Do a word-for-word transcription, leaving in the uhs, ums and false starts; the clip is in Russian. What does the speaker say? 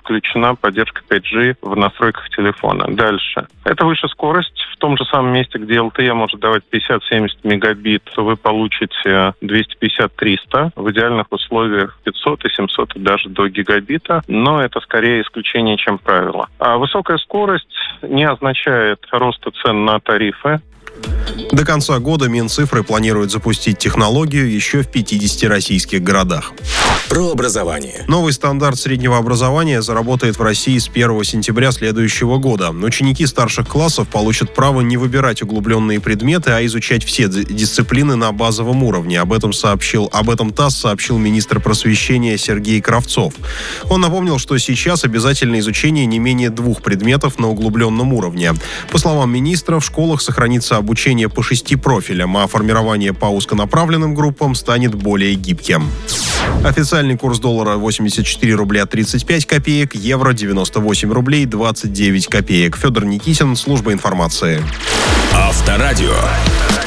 подключена поддержка пять джи в настройках телефона. Дальше. Это выше скорость. В том же самом месте, где эл ти и может давать пятьдесят-семьдесят мегабит, вы получите двести пятьдесят - триста. В идеальных условиях пятьсот и семьсот и даже до гигабита. Но это скорее исключение, чем правило. А высокая скорость не означает роста цен на тарифы. До конца года Минцифры планирует запустить технологию еще в пятидесяти российских городах. Про образование. Новый стандарт среднего образования заработает в России с первого сентября следующего года. Ученики старших классов получат право не выбирать углубленные предметы, а изучать все дисциплины на базовом уровне. Об этом сообщил, об этом ТАСС сообщил министр просвещения Сергей Кравцов. Он напомнил, что сейчас обязательно изучение не менее двух предметов на углубленном уровне. По словам министра, в школах сохранится обучение по шести профилям, а формирование по узконаправленным группам станет более гибким. Официальный курс доллара восемьдесят четыре рубля тридцать пять копеек, евро девяносто восемь рублей двадцать девять копеек. Федор Никитин, служба информации. Авторадио.